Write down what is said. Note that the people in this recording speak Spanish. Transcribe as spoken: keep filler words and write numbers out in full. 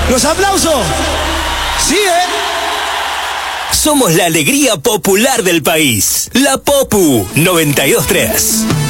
Los aplausos. Sí, ¿eh? Somos la alegría popular del país. La Popu noventa y dos tres.